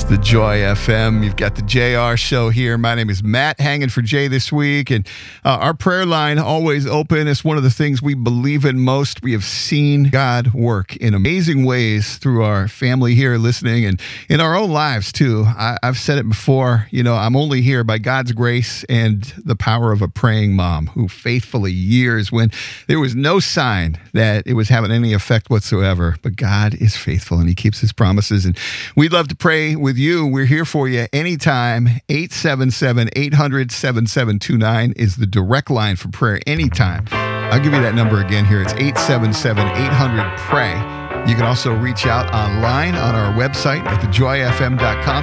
The Joy FM. You've got the JR show here. My name is Matt, hanging for Jay this week. And our prayer line always open. It's one of the things we believe in most. We have seen God work in amazing ways through our family here listening and in our own lives too. I've said it before, I'm only here by God's grace and the power of a praying mom who faithfully years when there was no sign that it was having any effect whatsoever. But God is faithful and he keeps his promises. And we'd love to pray with you. We're here for you anytime. 877-800-7729 is the direct line for prayer anytime. I'll give you that number again here. It's 877-800-PRAY. You can also reach out online on our website at thejoyfm.com.